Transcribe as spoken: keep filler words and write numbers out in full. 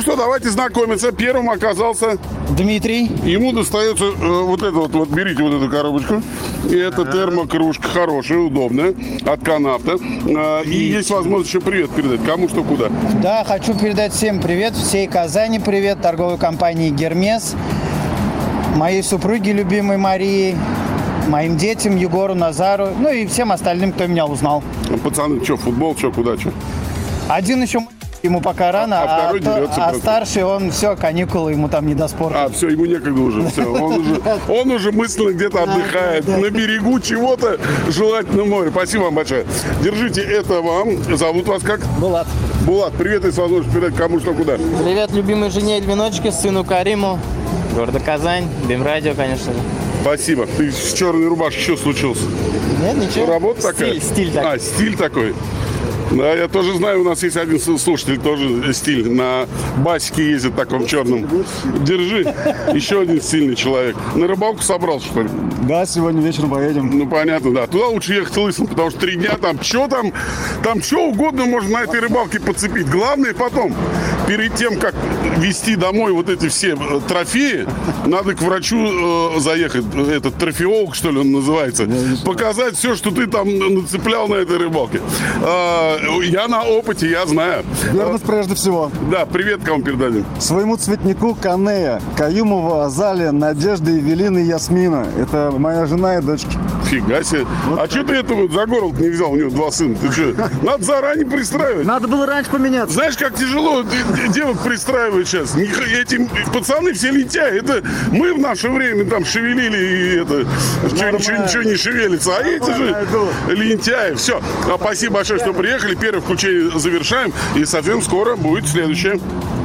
что, давайте знакомиться. Первым оказался Дмитрий. Ему достается э, вот это вот, вот, берите вот эту коробочку. И это термокружка хорошая, удобная, от Канавто. Э, и есть возможность еще привет передать. Кому что куда. Да, хочу передать всем привет, всей Казани привет, торговой компании «Гермес», моей супруге любимой Марии, моим детям Егору, Назару, ну и всем остальным, кто меня узнал. Пацаны, что, футбол, что, куда, что? Один еще ему пока рано, а, а, а, то, а старший, он все, каникулы, ему там не до спорта. А, все, ему некогда уже, все, он уже, он уже мысленно где-то отдыхает на берегу чего-то, желательно море. Спасибо вам большое. Держите, это вам. Зовут вас как? Булат. Булат, привет, и с возможностью передать кому что куда. Привет любимой жене Эльвиночке, сыну Кариму, города Казань, Бимрадио, конечно же. Спасибо. Ты с черной рубашкой, что случилось? Нет, ничего. Работа такая? Стиль, стиль такой. А, стиль такой. Да, я тоже знаю, у нас есть один слушатель, тоже стиль, на басике ездит таком черном. Держи, еще один стильный человек. На рыбалку собрался, что ли? Да, сегодня вечером поедем. Ну, понятно, да. Туда лучше ехать лысым, потому что три дня там, что там, там что угодно можно на этой рыбалке подцепить. Главное потом, перед тем, как везти домой вот эти все трофеи, надо к врачу э, заехать, этот трофеолог, что ли, он называется, показать все, что ты там нацеплял на этой рыбалке. Э, я на опыте, я знаю. Верность прежде всего. Да, привет кому передадим. Своему цветнику Канея, Каюмова, Азалия, Надежда, Евелина и Ясмина. Это моя жена и дочки. Фига себе. Вот а что ты это вот за горло не взял? У него два сына. Ты что? Надо заранее пристраивать. Надо было раньше поменяться. Знаешь, как тяжело девок пристраивать сейчас. Эти пацаны все лентяи. Это мы в наше время там шевелили и это ничего, ничего не шевелится. А эти же лентяи. Все. Спасибо большое, что приехали. Первое включение завершаем. И совсем скоро будет следующее.